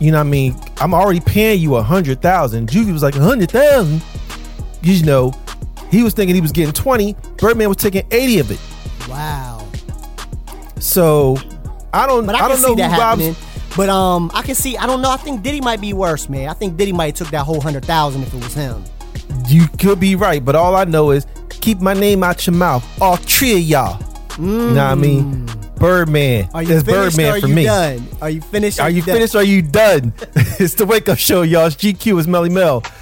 You know what I mean? I'm already paying you 100,000. Juvie was like 100,000. You know, he was thinking he was getting 20. Birdman was taking 80 of it. Wow. So I don't know see that who happening. But I can see. I don't know. I think Diddy might be worse, man. I think Diddy might have took that whole 100,000 if it was him. You could be right, but all I know is keep my name out your mouth. All three of y'all. You know what I mean? Birdman. Are you That's finished Birdman or are for you me. done? Are you finished? Are you finished or are you done? It's the Wake Up Show, y'all. It's GQ. It's Melly Mel.